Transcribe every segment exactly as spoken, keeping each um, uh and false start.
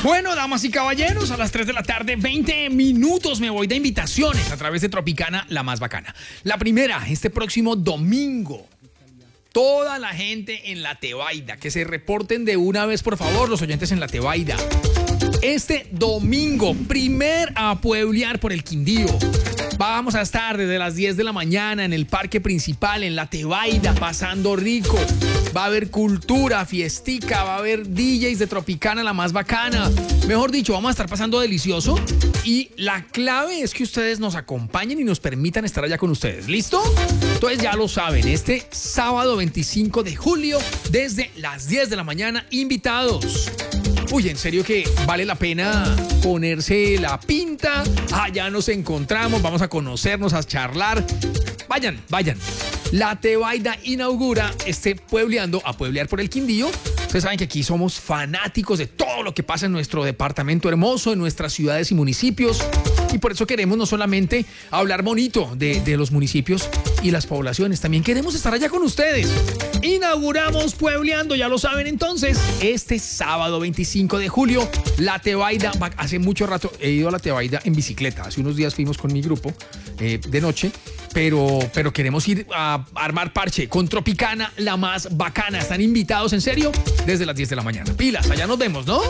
Bueno, damas y caballeros, a las tres de la tarde, veinte minutos, me voy de invitaciones a través de Tropicana, la más bacana. La primera, este próximo domingo. Toda la gente en la Tebaida, que se reporten de una vez, por favor, los oyentes en la Tebaida. Este domingo, primer a pueblear por el Quindío. Vamos a estar desde las diez de la mañana en el parque principal, en la Tebaida, pasando rico. Va a haber cultura, fiestica, va a haber D Js de Tropicana, la más bacana. Mejor dicho, vamos a estar pasando delicioso. Y la clave es que ustedes nos acompañen y nos permitan estar allá con ustedes. ¿Listo? Entonces ya lo saben, este sábado veinticinco de julio, desde las diez de la mañana, invitados. Uy, en serio que vale la pena ponerse la pinta. Allá nos encontramos, vamos a conocernos, a charlar. Vayan, vayan. La Tebaida inaugura este puebleando a pueblear por el Quindío. Ustedes saben que aquí somos fanáticos de todo lo que pasa en nuestro departamento hermoso, en nuestras ciudades y municipios. Y por eso queremos no solamente hablar bonito de, de los municipios y las poblaciones, también queremos estar allá con ustedes. Inauguramos Puebleando, ya lo saben entonces, este sábado veinticinco de julio, la Tebaida. Hace mucho rato he ido a la Tebaida en bicicleta, hace unos días fuimos con mi grupo eh, de noche, pero, pero queremos ir a armar parche con Tropicana, la más bacana. Están invitados, en serio, desde las diez de la mañana. Pilas, allá nos vemos, ¿no?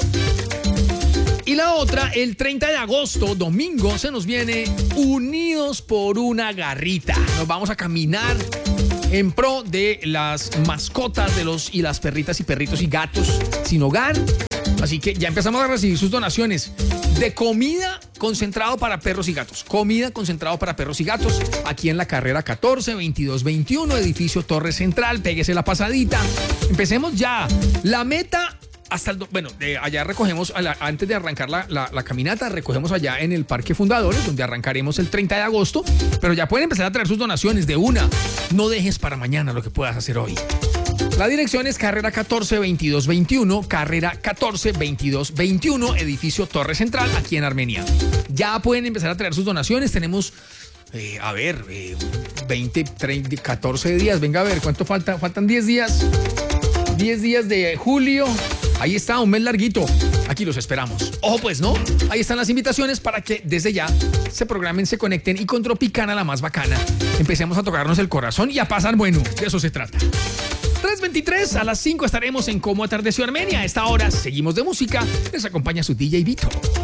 Y la otra, el treinta de agosto, domingo, se nos viene Unidos por una Garrita. Nos vamos a caminar en pro de las mascotas de los y las perritas y perritos y gatos sin hogar. Así que ya empezamos a recibir sus donaciones de comida concentrado para perros y gatos. Comida concentrado para perros y gatos. Aquí en la carrera catorce, veintidós, veintiuno, edificio Torre Central. Péguese la pasadita. Empecemos ya. La meta... Hasta el, bueno, de allá recogemos, a la, antes de arrancar la, la, la caminata, recogemos allá en el Parque Fundadores, donde arrancaremos el treinta de agosto, pero ya pueden empezar a traer sus donaciones de una. No dejes para mañana lo que puedas hacer hoy. La dirección es carrera catorce, veintidós, veintiuno, carrera catorce, veintidós, veintiuno, edificio Torre Central, aquí en Armenia. Ya pueden empezar a traer sus donaciones, tenemos... Eh, a ver, eh, veinte, treinta, catorce días, venga a ver, ¿cuánto falta? Faltan diez días. diez días de julio. Ahí está, un mes larguito. Aquí los esperamos. Ojo pues, ¿no? Ahí están las invitaciones para que desde ya se programen, se conecten y con Tropicana, la más bacana, empecemos a tocarnos el corazón y a pasar bueno. De eso se trata. tres veintitrés, a las cinco estaremos en Cómo Atardeció Armenia. A esta hora seguimos de música. Les acompaña su D J Vito.